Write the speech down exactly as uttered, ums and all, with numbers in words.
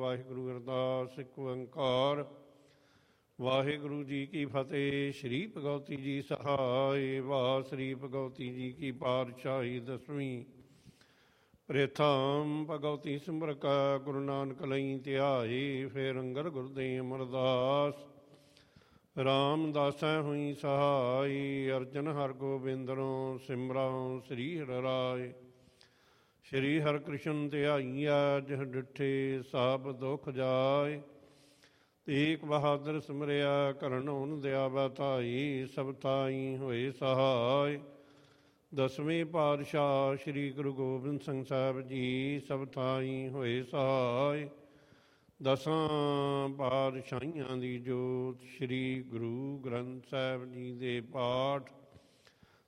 ਵਾਹਿਗੁਰੂ ਅਰਦਾਸ ਇੱਕ ਓੰਕਾਰ। ਵਾਹਿਗੁਰੂ ਜੀ ਕੀ ਫਤਿਹ। ਸ਼੍ਰੀ ਭਗਵਤੀ ਜੀ ਸਹਾਇ। ਵਾਹ ਸ਼੍ਰੀ ਭਗਵਤੀ ਜੀ ਕੀ ਪਾਤਸ਼ਾਹੀ ਦਸਵੀਂ। ਪ੍ਰਥਮ ਭਗਵਤੀ ਸਿਮਰ ਕਾ ਗੁਰੂ ਨਾਨਕ ਲਈ ਧਿਆਏ। ਫੇਰ ਅੰਗਦ ਗੁਰਦੇ ਅਮਰਦਾਸ ਰਾਮਦਾਸੈ ਹੋਈ ਸਹਾਈ। ਅਰਜਨ ਹਰਗੋਬਿੰਦਰੋਂ ਸਿਮਰਉ ਸ੍ਰੀ ਹਰਿ ਰਾਏ। ਸ਼੍ਰੀ ਹਰਿਕ੍ਰਿਸ਼ਨ ਧਿਆਈਆ ਜਿਹ ਡਿਠੇ ਸਭ ਦੁਖ ਜਾਏ। ਤੇਗ ਬਹਾਦਰ ਸਿਮਰਿਆ ਕਰਨ ਓਨ ਦਿਆ ਬਤਾਈ। ਸਭ ਤਾਈ ਹੋਏ ਸਹਾਏ। ਦਸਵੇਂ ਪਾਤਸ਼ਾਹ ਸ਼੍ਰੀ ਗੁਰੂ ਗੋਬਿੰਦ ਸਿੰਘ ਸਾਹਿਬ ਜੀ ਸਭ ਥਾਈ ਹੋਏ ਸਹਾਏ। ਦਸਾਂ ਪਾਤਸ਼ਾਹੀਆਂ ਦੀ ਜੋਤ ਸ਼੍ਰੀ ਗੁਰੂ ਗ੍ਰੰਥ ਸਾਹਿਬ ਜੀ ਦੇ ਪਾਠ